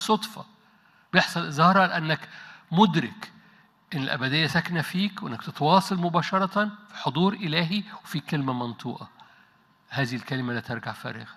صدفة، بيحصل إظهارها لأنك مدرك إن الأبدية ساكنة فيك، وإنك تتواصل مباشرة في حضور إلهي وفي كلمة منطوقة. هذه الكلمة لا ترجع فارغة.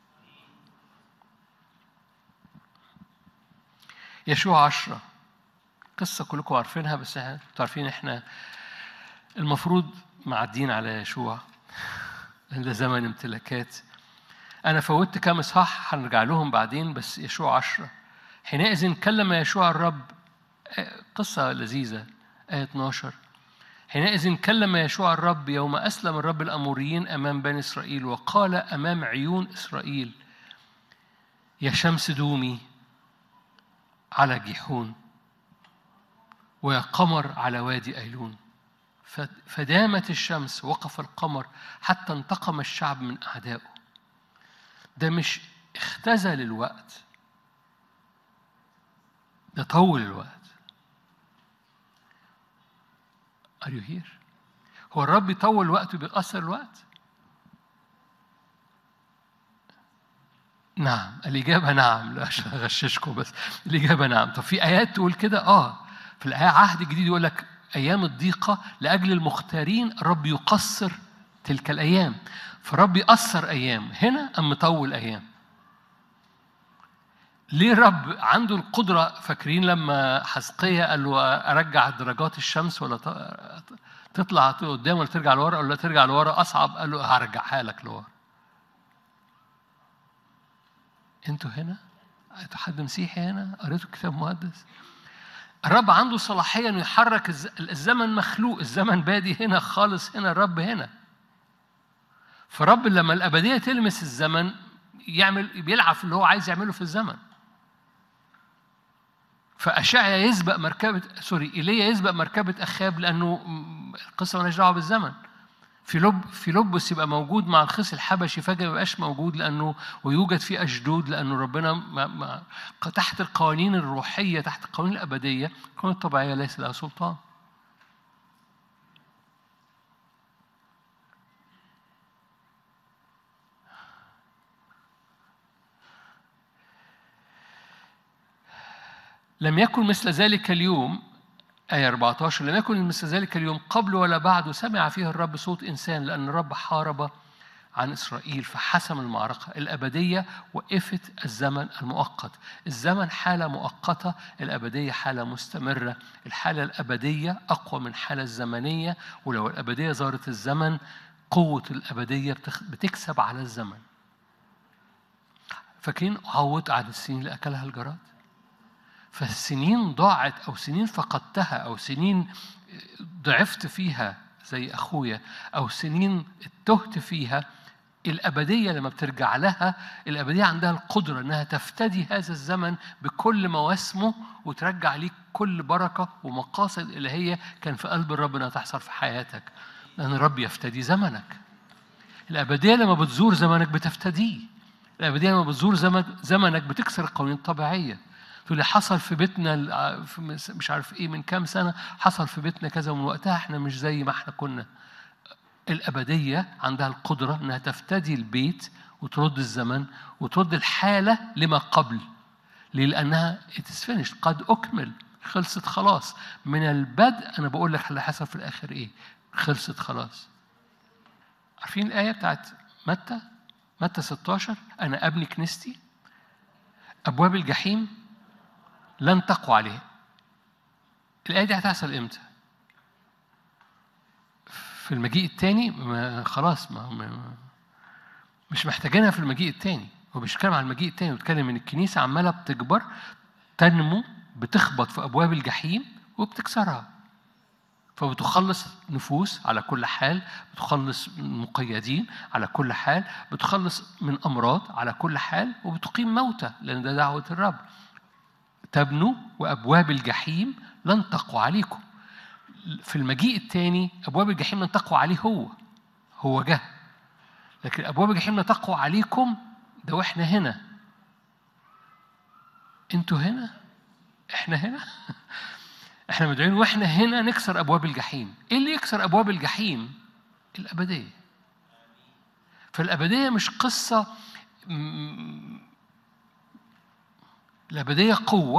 يشوع 10 قصة كلكم عارفينها، بس عارفين إحنا المفروض معدين على يشوع ده زمن امتلاكات. أنا فوتت كام إصحاح هنرجع لهم بعدين، بس يشوع 10. حينئذ كلم يشوع الرب، قصة لذيذة، آية 12. حينئذ كلم يشوع الرب يوم أسلم الرب الأموريين أمام بني إسرائيل، وقال أمام عيون إسرائيل: يا شمس دومي على جيحون، ويا قمر على وادي أيلون. فدامت الشمس، وقف القمر، حتى انتقم الشعب من أعدائه. ده مش اختزل الوقت، ده طول الوقت. Are you here؟ هو الرب يطول الوقت وبيقصر الوقت؟ نعم، الإجابة نعم. لا عشان أغششكم، بس الإجابة نعم. طب في آيات تقول كده، في الآية عهد جديد يقول لك أيام الضيقة لأجل المختارين الرب يقصر تلك الأيام. فالرب يقصر أيام هنا أم مطول أيام؟ ليه الرب عنده القدرة؟ فاكرين لما حزقيا قال له أرجع درجات الشمس ولا تطلع قدام ولا ترجع لورا، ولا ترجع لورا أصعب؟ قال له هرجعها لك لورا. أنتوا هنا؟ أنتوا حد مسيحي هنا؟ قريتوا الكتاب المقدس؟ الرب عنده صلاحية إنه يحرك الزمن. مخلوق الزمن بادي هنا خالص، هنا الرب هنا. فرب لما الأبدية تلمس الزمن بيلعب في اللي هو عايز يعمله في الزمن. فأشعيا يسبق مركبة إيليا يسبق مركبة أخاب، لأنه القصة مالهاش دعوة بالزمن. في لبس يبقى موجود مع الخصي الحبشي، فجأة ما يبقاش موجود، لأنه ويوجد في أشدود، لأنه ربنا تحت القوانين الروحية، تحت القوانين الأبدية. القوانين الطبيعية ليس لها سلطان. لم يكن مثل ذلك اليوم، آية 14، لم يكن مثل ذلك اليوم قبل ولا بعد سمع فيه الرب صوت إنسان، لأن الرب حارب عن إسرائيل فحسم المعركة. الأبدية وقفت الزمن المؤقت. الزمن حالة مؤقتة، الأبدية حالة مستمرة. الحالة الأبدية أقوى من الحالة الزمنية، ولو الأبدية زارت الزمن، قوة الأبدية بتكسب على الزمن. فاكرين عوض عن السنين اللي أكلها الجراد؟ فالسنين ضاعت، أو سنين فقدتها، أو سنين ضعفت فيها زي أخويا، أو سنين تهت فيها. الأبدية لما بترجع لها، الأبدية عندها القدرة أنها تفتدي هذا الزمن بكل مواسمه، وترجع ليك كل بركة ومقاصد إلهية كان في قلب الرب أنها تحصل في حياتك، لأن الرب يفتدي زمنك. الأبدية لما بتزور زمنك بتفتديه. الأبدية لما بتزور زمنك بتكسر القوانين الطبيعية. تقول لي حصل في بيتنا مش عارف إيه من كام سنة، حصل في بيتنا كذا، ومن وقتها إحنا مش زي ما إحنا كنا. الأبدية عندها القدرة أنها تفتدي البيت وترد الزمن وترد الحالة لما قبل. ليه؟ لأنها it is finished، قد أكمل، خلصت خلاص. من البدء أنا بقول لك اللي حصل في الآخر إيه، خلصت خلاص. عارفين الآية بتاعت متى 16؟ أنا أبني كنيستي، أبواب الجحيم لن تقوى عليها. الآية دي هتحصل إمتى؟ في المجيء الثاني. خلاص، مش محتاجينها في المجيء الثاني. هو بيتكلم عن المجيء الثاني، وبيتكلم ان الكنيسه عماله بتكبر، تنمو، بتخبط في ابواب الجحيم وبتكسرها، فبتخلص نفوس على كل حال، بتخلص مقيدين على كل حال، بتخلص من امراض على كل حال، وبتقيم موتى، لان ده دعوه الرب. تبنوا وابواب الجحيم لن تقوى عليكم. في المجيء الثاني ابواب الجحيم لن تقوى عليه، هو جه، لكن أبواب الجحيم لا تقوى عليكم. ده وإحنا هنا. أنتوا هنا، إحنا هنا. إحنا مدعوين وإحنا هنا نكسر أبواب الجحيم. إيه اللي يكسر أبواب الجحيم؟ الأبدية. فالأبدية مش قصة الأبدية قوة